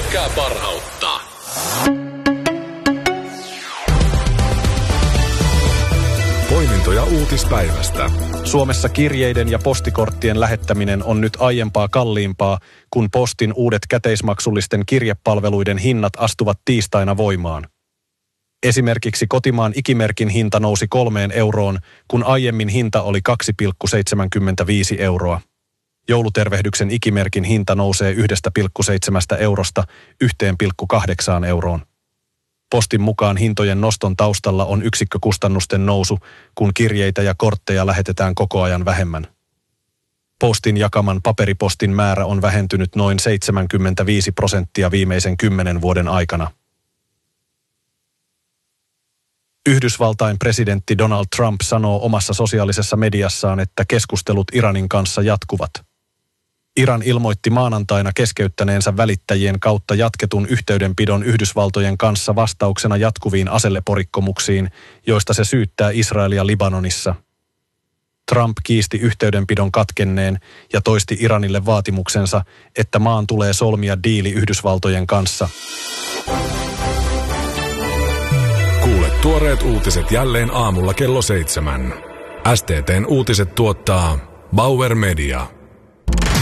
pelkkää parhautta. Poimintoja uutispäivästä. Suomessa kirjeiden ja postikorttien lähettäminen on nyt aiempaa kalliimpaa, kun Postin uudet käteismaksullisten kirjepalveluiden hinnat astuvat tiistaina voimaan. Esimerkiksi kotimaan ikimerkin hinta nousi 3 euroon, kun aiemmin hinta oli 2,75 euroa. Joulutervehdyksen ikimerkin hinta nousee 1,7 eurosta 1,8 euroon. Postin mukaan hintojen noston taustalla on yksikkökustannusten nousu, kun kirjeitä ja kortteja lähetetään koko ajan vähemmän. Postin jakaman paperipostin määrä on vähentynyt noin 75% viimeisen 10 vuoden aikana. Yhdysvaltain presidentti Donald Trump sanoo omassa sosiaalisessa mediassaan, että keskustelut Iranin kanssa jatkuvat. Iran ilmoitti maanantaina keskeyttäneensä välittäjien kautta jatketun yhteydenpidon Yhdysvaltojen kanssa vastauksena jatkuviin aseleporikkomuksiin, joista se syyttää Israelia Libanonissa. Trump kiisti yhteydenpidon katkenneen ja toisti Iranille vaatimuksensa, että maan tulee solmia diili Yhdysvaltojen kanssa. Kuule tuoreet uutiset jälleen aamulla kello 7. STT:n uutiset tuottaa Bauer Media.